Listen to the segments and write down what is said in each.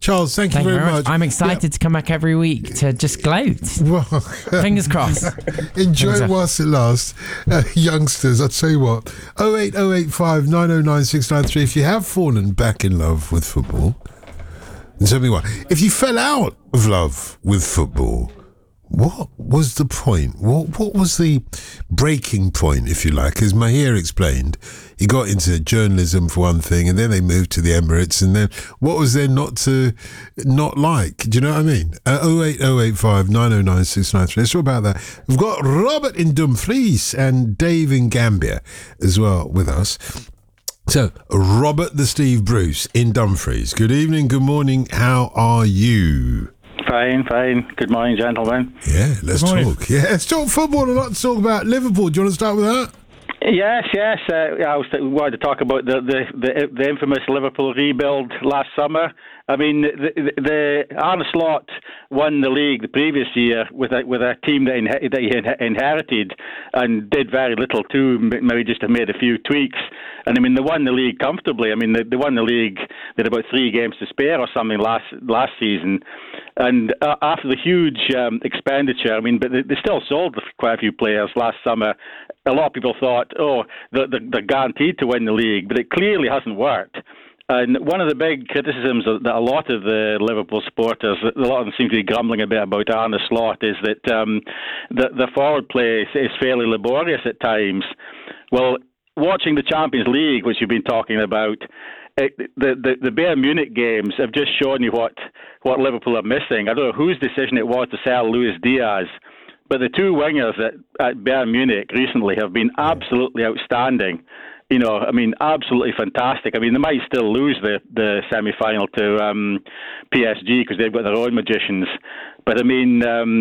Charles, thank you very much. I'm excited to come back every week to just gloat. Well, fingers crossed. Enjoy it whilst it lasts. Youngsters, I'll tell you what, 08085 909 693. If you have fallen back in love with football, then tell me why. If you fell out of love with football, what was the point? What was the breaking point, if you like? As Mahir explained, he got into journalism for one thing, and then they moved to the Emirates, and then what was there not to not like? Do you know what I mean? 08085 909 693. Let's talk about that. We've got Robert in Dumfries and Dave in Gambia as well with us. So, Robert the Steve Bruce in Dumfries. Good evening, good morning. How are you? Fine. Good morning, gentlemen. Yeah, let's talk. Yeah, let's talk football. A lot to talk about. Liverpool. Do you want to start with that? Yes. I wanted to talk about the infamous Liverpool rebuild last summer. I mean, the Arne Slot won the league the previous year with a team that he inherited and did very little to. Maybe just have made a few tweaks. And I mean, they won the league comfortably. I mean, they won the league. They had about 3 games to spare or something last season. And after the huge expenditure, I mean, but they still sold quite a few players last summer. A lot of people thought, they're guaranteed to win the league, but it clearly hasn't worked. And one of the big criticisms that a lot of the Liverpool supporters, a lot of them seem to be grumbling a bit about Arne Slot, is that the forward play is fairly laborious at times. Well, watching the Champions League, which you've been talking about, the Bayern Munich games have just shown you what Liverpool are missing. I don't know whose decision it was to sell Luis Diaz, but the 2 wingers at Bayern Munich recently have been absolutely outstanding. You know, I mean, absolutely fantastic. I mean, they might still lose the semi-final to PSG because they've got their own magicians. But I mean,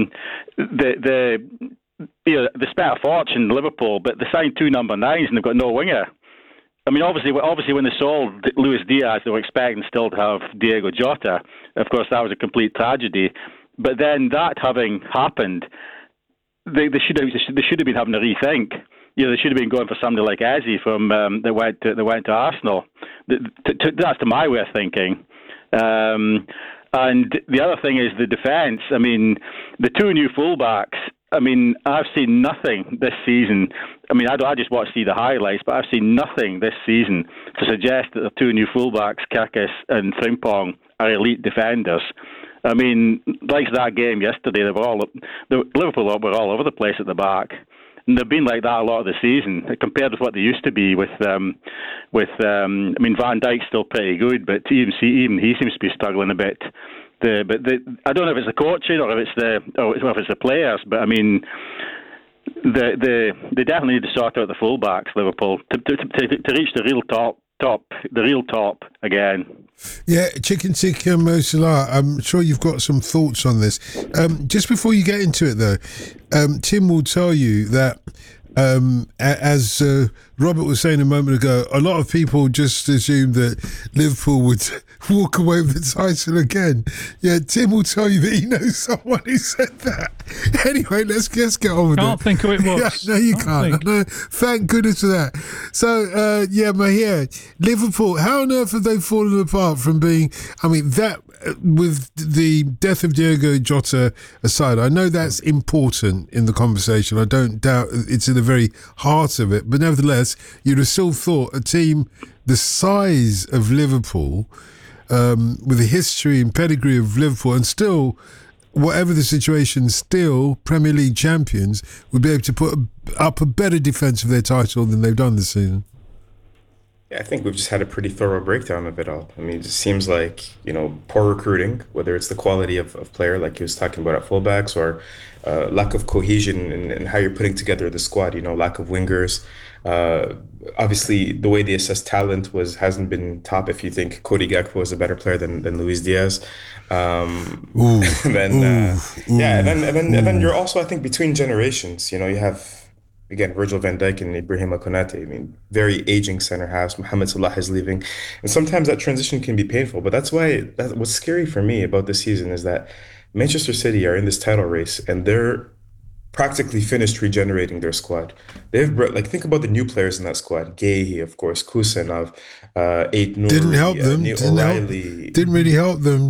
they spent a fortune in Liverpool, but they signed 2 number 9s and they've got no winger. I mean, obviously, when they sold Luis Diaz, they were expecting still to have Diego Jota. Of course, that was a complete tragedy. But then that having happened, they should have been having a rethink. You know, they should have been going for somebody like Eze from that went to Arsenal. That's to my way of thinking. And the other thing is the defence. I mean, the 2 new fullbacks. I mean, I've seen nothing this season. I mean, I just watch see the highlights, but I've seen nothing this season to suggest that the 2 new fullbacks, Kirkis and Frimpong, are elite defenders. I mean, like that game yesterday, Liverpool were all over the place at the back. And they've been like that a lot of the season, compared with what they used to be. I mean, Van Dijk's still pretty good, but even he seems to be struggling a bit. I don't know if it's the coaching or if it's the players, but I mean, they definitely need to sort out the fullbacks, Liverpool, to reach the real top again. Yeah, Chicken Tikka Mo Salah, I'm sure you've got some thoughts on this. Just before you get into it, though, Tim will tell you that, as Robert was saying a moment ago, a lot of people just assumed that Liverpool would walk away with the title again. Yeah, Tim will tell you that he knows someone who said that. Anyway, let's get on with it. Can't think who it was. Yeah, no, you can't. No, thank goodness for that. So, Mahir, Liverpool, how on earth have they fallen apart from being, I mean, that with the death of Diego Jota aside, I know that's important in the conversation. I don't doubt it's in the very heart of it, but nevertheless, you'd have still thought a team the size of Liverpool, with the history and pedigree of Liverpool, and still, whatever the situation, still Premier League champions, would be able to put up a better defence of their title than they've done this season. Yeah, I think we've just had a pretty thorough breakdown of it all. I mean, it just seems like, poor recruiting, whether it's the quality of player, like he was talking about at fullbacks, or lack of cohesion in how you're putting together the squad, lack of wingers. Obviously, the way they assess talent hasn't been top. If you think Cody Gakpo is a better player than Luis Diaz, and then you're also, I think, between generations. You have, again, Virgil van Dijk and Ibrahima Konate. I mean, very aging center halves. Mohamed Salah is leaving, and sometimes that transition can be painful. But that's what's scary for me about this season is that Manchester City are in this title race, and they're practically finished regenerating their squad. They've brought, think about the new players in that squad. Guehi, of course, Kusanov, Ait Nouri, Didn't help them. O'Reilly. Didn't really help them.